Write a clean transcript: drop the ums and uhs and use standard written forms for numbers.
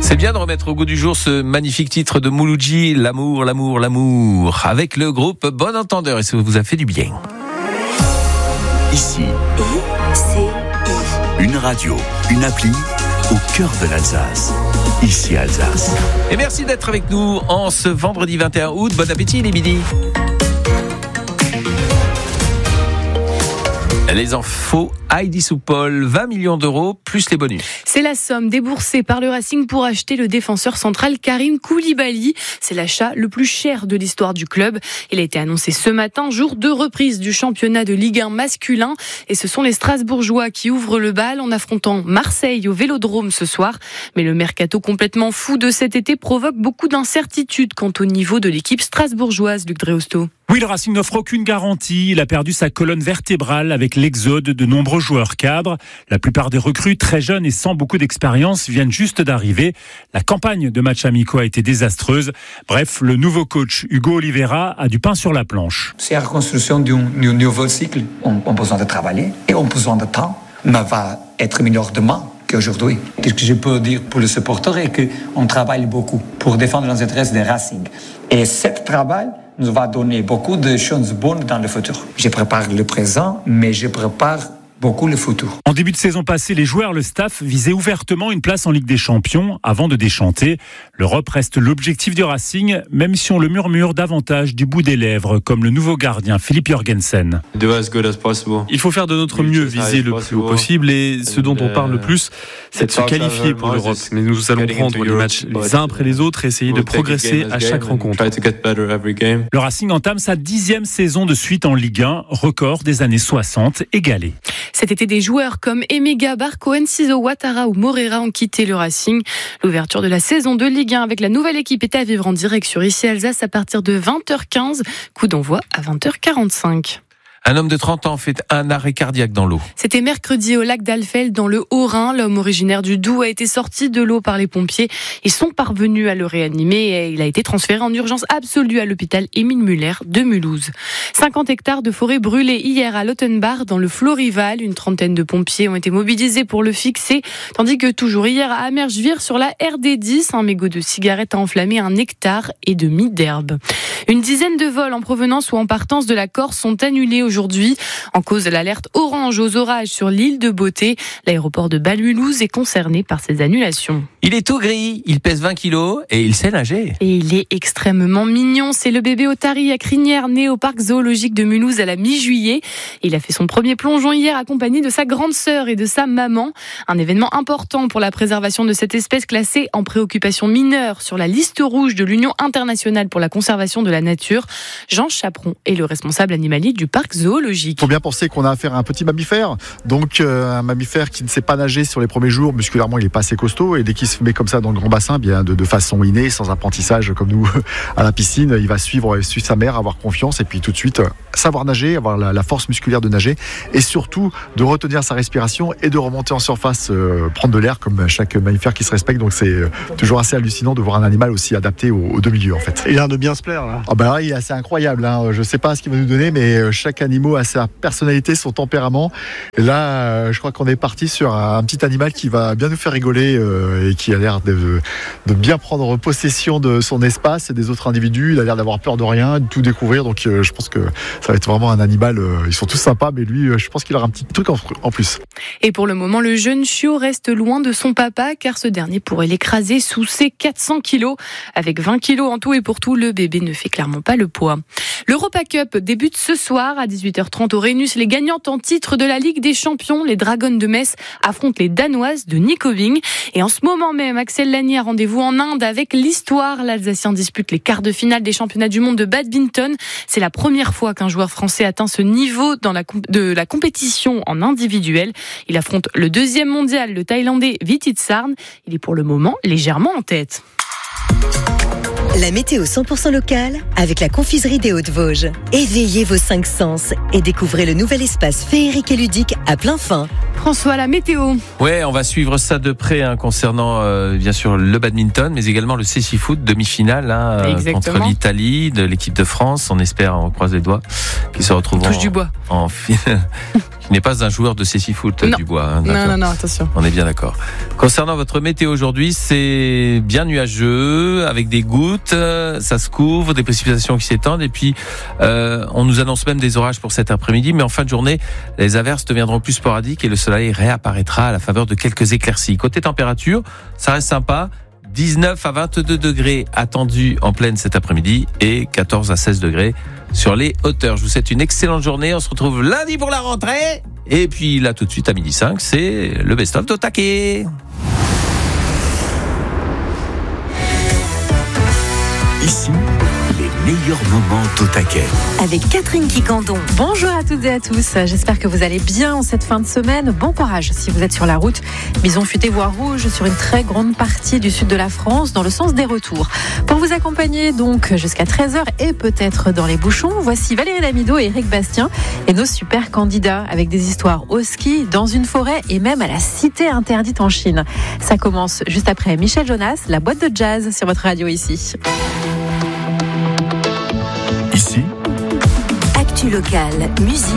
C'est bien de remettre au goût du jour ce magnifique titre de Mouloudji, L'amour, l'amour, l'amour, avec le groupe Bon Entendeur, et ça vous a fait du bien. Ici, une radio, une appli au cœur de l'Alsace. Ici Alsace. Et merci d'être avec nous en ce vendredi 21 août. Bon appétit, les midis. Les infos, Heidi Soupol, 20 millions d'euros plus les bonus. C'est la somme déboursée par le Racing pour acheter le défenseur central Karim Koulibaly. C'est l'achat le plus cher de l'histoire du club. Il a été annoncé ce matin, jour de reprise du championnat de Ligue 1 masculin. Et ce sont les Strasbourgeois qui ouvrent le bal en affrontant Marseille au Vélodrome ce soir. Mais le mercato complètement fou de cet été provoque beaucoup d'incertitudes quant au niveau de l'équipe strasbourgeoise, Luc Dreosto. Oui, le Racing n'offre aucune garantie. Il a perdu sa colonne vertébrale avec l'exode de nombreux joueurs cadres. La plupart des recrues très jeunes et sans beaucoup d'expérience viennent juste d'arriver. La campagne de matchs amicaux a été désastreuse. Bref, le nouveau coach Hugo Oliveira a du pain sur la planche. C'est la reconstruction d'un nouveau cycle. On a besoin de travailler et on a besoin de temps. Mais va être meilleur demain qu'aujourd'hui. Ce que je peux dire pour les supporters est qu'on travaille beaucoup pour défendre les intérêts des Racing. Et ce travail nous va donner beaucoup de choses bonnes dans le futur. Je prépare le présent, mais je prépare beaucoup le futur. En début de saison passée, les joueurs, le staff visaient ouvertement une place en Ligue des Champions avant de déchanter. L'Europe reste l'objectif du Racing, même si on le murmure davantage du bout des lèvres, comme le nouveau gardien Philippe Jorgensen. Il faut faire de notre mieux, viser le plus haut possible, et ce dont on parle le plus, c'est de se qualifier pour l'Europe. Mais nous allons prendre les matchs les uns après les autres et essayer de progresser à chaque rencontre. Le Racing entame sa 10e saison de suite en Ligue 1, record des années 60 égalé. Cet été, des joueurs comme Emega, Barco, Enciso, Ouattara ou Moreira ont quitté le Racing. L'ouverture de la saison de Ligue 1 avec la nouvelle équipe est à vivre en direct sur Ici Alsace à partir de 20h15. Coup d'envoi à 20h45. Un homme de 30 ans fait un arrêt cardiaque dans l'eau. C'était mercredi au lac d'Alfeld dans le Haut-Rhin. L'homme originaire du Doubs a été sorti de l'eau par les pompiers. Ils sont parvenus à le réanimer et il a été transféré en urgence absolue à l'hôpital Émile Muller de Mulhouse. 50 hectares de forêt brûlés hier à Lottenbach dans le Florival. Une trentaine de pompiers ont été mobilisés pour le fixer. Tandis que toujours hier à Amersvire sur la RD10, un mégot de cigarette a enflammé 1,5 hectare d'herbe. Une dizaine de vols en provenance ou en partance de la Corse sont annulés aujourd'hui. En cause de l'alerte orange aux orages sur l'île de Beauté. L'aéroport de Bâle-Mulhouse est concerné par ces annulations. Il est tout gris, il pèse 20 kilos et il sait nager. Et il est extrêmement mignon. C'est le bébé Otari à crinière, né au parc zoologique de Mulhouse à la mi-juillet. Il a fait son premier plongeon hier accompagné de sa grande sœur et de sa maman. Un événement important pour la préservation de cette espèce classée en préoccupation mineure sur la liste rouge de l'Union internationale pour la conservation de la nature. Jean Chaperon est le responsable animalier du parc zoologique. Il faut bien penser qu'on a affaire à un petit mammifère, donc un mammifère qui ne sait pas nager sur les premiers jours, musculairement il n'est pas assez costaud, et dès qu'il se met comme ça dans le grand bassin, bien de façon innée, sans apprentissage comme nous à la piscine, il va suivre sa mère, avoir confiance et puis tout de suite savoir nager, avoir la force musculaire de nager et surtout de retenir sa respiration et de remonter en surface, prendre de l'air comme chaque mammifère qui se respecte. Donc c'est toujours assez hallucinant de voir un animal aussi adapté aux deux milieux en fait. Il a l'air de bien se plaire là. Ah bah il est assez incroyable, hein. Je sais pas ce qu'il va nous donner, mais chaque animal a sa personnalité, son tempérament. Et là, je crois qu'on est parti sur un petit animal qui va bien nous faire rigoler et qui a l'air de bien prendre possession de son espace et des autres individus. Il a l'air d'avoir peur de rien, de tout découvrir. Donc je pense que ça va être vraiment un animal. Ils sont tous sympas, mais lui, je pense qu'il aura un petit truc en plus. Et pour le moment, le jeune chiot reste loin de son papa, car ce dernier pourrait l'écraser sous ses 400 kilos. Avec 20 kilos en tout et pour tout, le bébé ne fait clairement pas le poids. L'Europa Cup débute ce soir à 18h30 au Rhenus. Les gagnantes en titre de la Ligue des Champions, les Dragons de Metz, affrontent les Danoises de Nykøbing. Et en ce moment même, Axel Lanier a rendez-vous en Inde avec l'histoire. L'Alsacien dispute les quarts de finale des championnats du monde de badminton. C'est la première fois qu'un joueur français atteint ce niveau de la compétition en individuel. Il affronte le 2e mondial, le Thaïlandais Vititsarn. Il est pour le moment légèrement en tête. La météo 100% locale avec la confiserie des Hauts-de-Vosges. Éveillez vos 5 sens et découvrez le nouvel espace féerique et ludique à plein fin. François, la météo. Ouais, on va suivre ça de près concernant bien sûr le badminton, mais également le cécifoot, demi-finale contre l'Italie, de l'équipe de France. On espère, on croise les doigts, qu'ils se retrouvent touche du bois. en finale. qui n'est pas un joueur de cécifoot, Dubois. Hein, non, attention. On est bien d'accord. Concernant votre météo aujourd'hui, c'est bien nuageux, avec des gouttes, ça se couvre, des précipitations qui s'étendent, et puis on nous annonce même des orages pour cet après-midi, mais en fin de journée, les averses deviendront plus sporadiques et le soleil réapparaîtra à la faveur de quelques éclaircies. Côté température, ça reste sympa. 19 à 22 degrés attendus en pleine cet après-midi et 14 à 16 degrés sur les hauteurs. Je vous souhaite une excellente journée. On se retrouve lundi pour la rentrée. Et puis là, tout de suite à 12h05, c'est le best-of d'Otake. Ici, les meilleurs moments d'Otake. Avec Catherine Quicandon. Bonjour à toutes et à tous. J'espère que vous allez bien en cette fin de semaine. Bon courage si vous êtes sur la route. Bison futé voie rouge sur une très grande partie du sud de la France dans le sens des retours. Pour vous accompagner donc jusqu'à 13h et peut-être dans les bouchons, voici Valérie Lamido et Eric Bastien et nos super candidats avec des histoires au ski, dans une forêt et même à la cité interdite en Chine. Ça commence juste après Michel Jonas, la boîte de jazz sur votre radio ici. Ici, Actu locale, musique